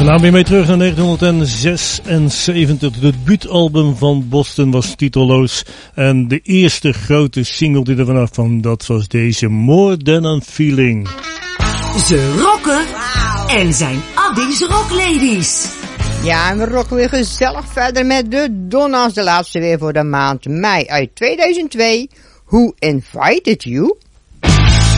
We gaan weer mee terug naar 1976. Het debuutalbum van Boston was titelloos. En de eerste grote single die er vanaf kwam, dat was deze More Than a Feeling. Ze rocken en zijn Abby's Rockladies. Ja, en we rocken weer gezellig verder met de Donna's, de laatste weer voor de maand mei uit 2002. Who Invited You?